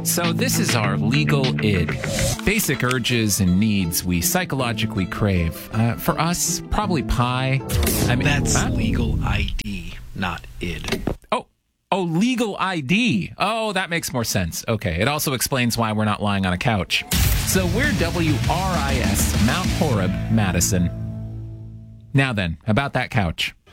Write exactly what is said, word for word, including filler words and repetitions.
So this is our legal id. Basic urges and needs we psychologically crave. Uh, for us, probably pie. I mean, That's huh? legal I D, not id. Oh, oh, legal I D. Oh, that makes more sense. Okay, it also explains why we're not lying on a couch. So we're W R I S Mount Horeb, Madison. Now then, about that couch.